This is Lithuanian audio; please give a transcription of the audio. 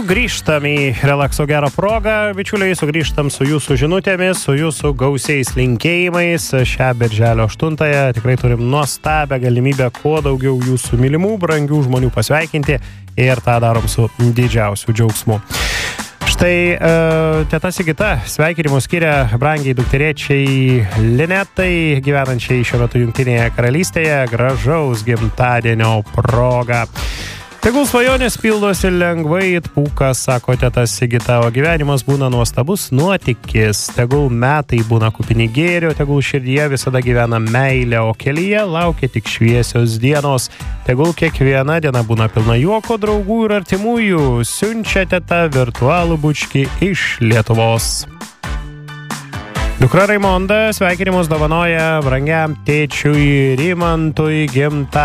Sugrįžtam į relakso gerą progą, bičiuliai, sugrįžtam su jūsų žinutėmis, su jūsų gausiais linkėjimais. Šią birželio 8-ąją tikrai turim nuostabią galimybę kuo daugiau jūsų mylimų, brangių žmonių pasveikinti ir tą darom su didžiausiu džiaugsmu. Štai teta Sigita sveikinimus skiria brangiai dukterėčiai Linetai, gyvenančiai šiuo metu Jungtinėje karalystėje, gražaus gimtadienio proga. Tegul svajonės pildosi lengvai it pūkas, sako teta Sigita, o gyvenimas būna nuostabus nuotykis. Tegul metai būna kupini gėrio, tegul širdyje visada gyvena meilė, o kelyje laukia tik šviesios dienos. Tegul kiekviena diena būna pilna juoko, draugų ir artimųjų. Siunčia teta virtualų bučkį iš Lietuvos. Dukra Raimonda sveikinimus dovanoja brangiam tėčiui Rimantui gimtadienį.